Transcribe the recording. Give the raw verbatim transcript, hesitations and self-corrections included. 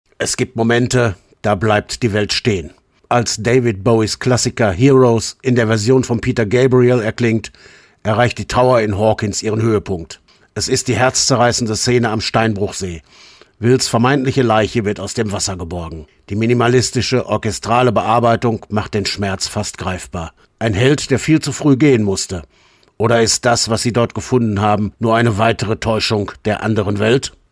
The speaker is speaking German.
Es gibt Momente, da bleibt die Welt stehen. Als David Bowies Klassiker Heroes in der Version von Peter Gabriel erklingt, erreicht die Trauer in Hawkins ihren Höhepunkt. Es ist die herzzerreißende Szene am Steinbruchsee. Wills vermeintliche Leiche wird aus dem Wasser geborgen. Die minimalistische, orchestrale Bearbeitung macht den Schmerz fast greifbar. Ein Held, der viel zu früh gehen musste. Oder ist das, was sie dort gefunden haben, nur eine weitere Täuschung der anderen Welt?